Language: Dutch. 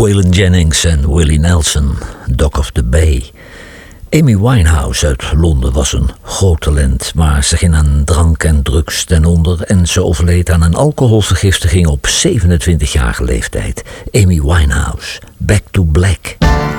Waylon Jennings en Willie Nelson, Dock of the Bay. Amy Winehouse uit Londen was een groot talent, maar ze ging aan drank en drugs ten onder en ze overleed aan een alcoholvergiftiging op 27-jarige leeftijd. Amy Winehouse, Back to Black.